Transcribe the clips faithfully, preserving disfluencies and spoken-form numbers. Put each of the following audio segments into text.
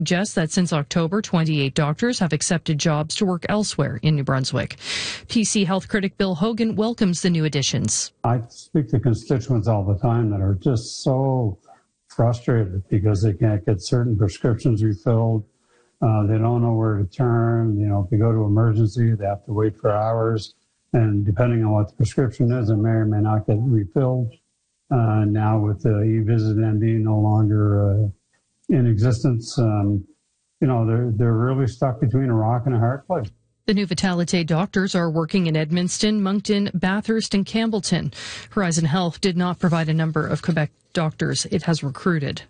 suggests that since October, twenty-eight doctors have accepted jobs to work elsewhere in New Brunswick. P C health critic Bill Hogan welcomes the new additions. I speak to constituents all the time that are just so frustrated because they can't get certain prescriptions refilled. Uh, they don't know where to turn. You know, if they go to emergency, they have to wait for hours. And depending on what the prescription is, it may or may not get refilled. Uh, now with the e-visit M D no longer uh, in existence, um, you know, they're, they're really stuck between a rock and a hard place. The new Vitalite doctors are working in Edmundston, Moncton, Bathurst, and Campbellton. Horizon Health did not provide a number of Quebec doctors it has recruited.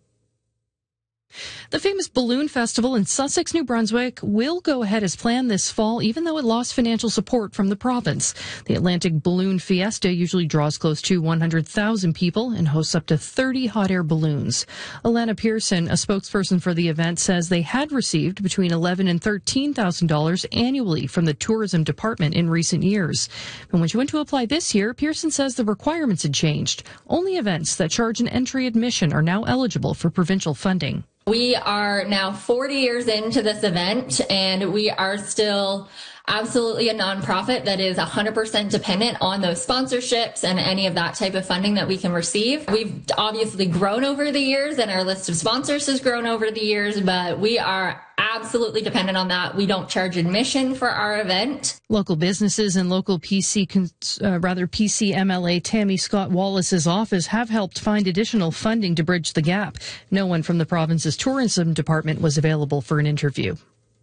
The famous Balloon Festival in Sussex, New Brunswick will go ahead as planned this fall, even though it lost financial support from the province. The Atlantic Balloon Fiesta usually draws close to one hundred thousand people and hosts up to thirty hot air balloons. Alana Pearson, a spokesperson for the event, says they had received between eleven thousand dollars and thirteen thousand dollars annually from the tourism department in recent years. And when she went to apply this year, Pearson says the requirements had changed. Only events that charge an entry admission are now eligible for provincial funding. We are now forty years into this event, and we are still absolutely a nonprofit that is one hundred percent dependent on those sponsorships and any of that type of funding that we can receive. We've obviously grown over the years, and our list of sponsors has grown over the years, but we are absolutely dependent on that. We don't charge admission for our event. Local businesses and local P C, uh, rather P C M L A Tammy Scott Wallace's office have helped find additional funding to bridge the gap. No one from the province's tourism department was available for an interview.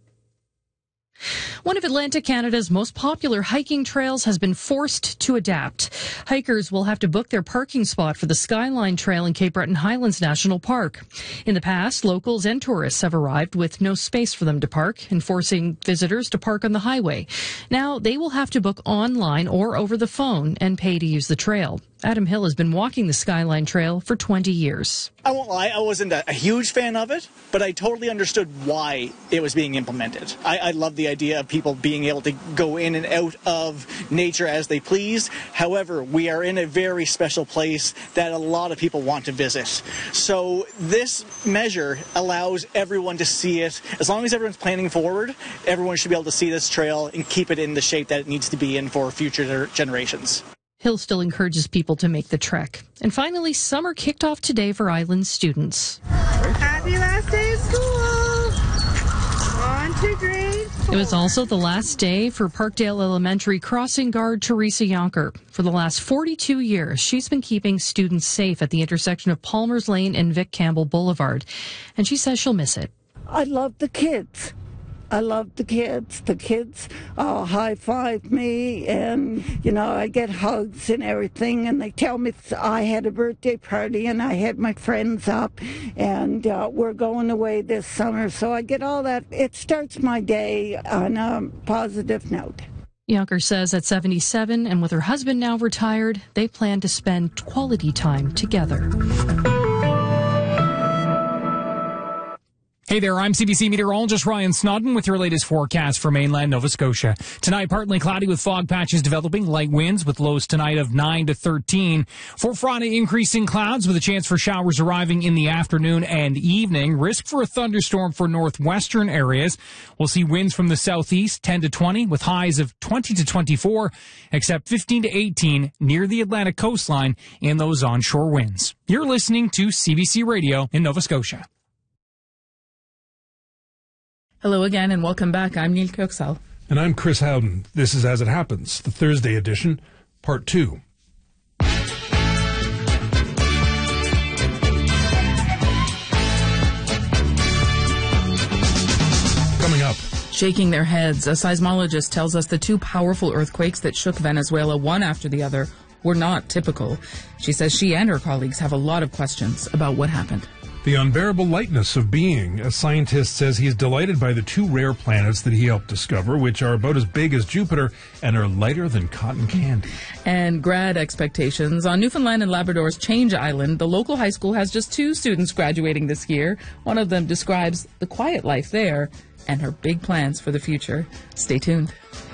One of Atlantic Canada's most popular hiking trails has been forced to adapt. Hikers will have to book their parking spot for the Skyline Trail in Cape Breton Highlands National Park. In the past, locals and tourists have arrived with no space for them to park and forcing visitors to park on the highway. Now they will have to book online or over the phone and pay to use the trail. Adam Hill has been walking the Skyline Trail for twenty years. I won't lie, I wasn't a, a huge fan of it, but I totally understood why it was being implemented. I, I love the idea of people being able to go in and out of nature as they please. However, we are in a very special place that a lot of people want to visit. So this measure allows everyone to see it. As long as everyone's planning forward, everyone should be able to see this trail and keep it in the shape that it needs to be in for future generations. Hill still encourages people to make the trek. And finally, summer kicked off today for Island students. Happy last day of school! On to grade four. It was also the last day for Parkdale Elementary crossing guard Teresa Yonker. For the last forty-two years, she's been keeping students safe at the intersection of Palmer's Lane and Vic Campbell Boulevard. And she says she'll miss it. I love the kids. I love the kids. The kids uh, high-five me, and, you know, I get hugs and everything, and they tell me I had a birthday party, and I had my friends up, and uh, we're going away this summer, so I get all that. It starts my day on a positive note. Yonker says at seventy-seven, and with her husband now retired, they plan to spend quality time together. Hey there, I'm C B C meteorologist Ryan Snodden with your latest forecast for mainland Nova Scotia. Tonight, partly cloudy with fog patches developing, light winds with lows tonight of nine to thirteen. For Friday, increasing clouds with a chance for showers arriving in the afternoon and evening. Risk for a thunderstorm for northwestern areas. We'll see winds from the southeast, ten to twenty, with highs of twenty to twenty-four, except fifteen to eighteen near the Atlantic coastline in those onshore winds. You're listening to C B C Radio in Nova Scotia. Hello again and welcome back. I'm Neil Kirksall. And I'm Chris Howden. This is As It Happens, the Thursday edition, part two. Coming up. Shaking their heads, a seismologist tells us the two powerful earthquakes that shook Venezuela one after the other were not typical. She says she and her colleagues have a lot of questions about what happened. The unbearable lightness of being. A scientist says he is delighted by the two rare planets that he helped discover, which are about as big as Jupiter and are lighter than cotton candy. And grad expectations. On Newfoundland and Labrador's Change Island, the local high school has just two students graduating this year. One of them describes the quiet life there and her big plans for the future. Stay tuned.